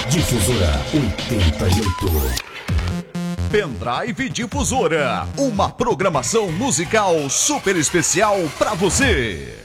Difusora 88. Pendrive Difusora, uma programação musical super especial pra você.